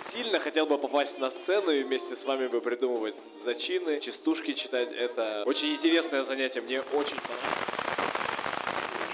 сильно хотел бы попасть на сцену и вместе с вами бы придумывать зачины, частушки читать. Это очень интересное занятие, мне очень понравилось.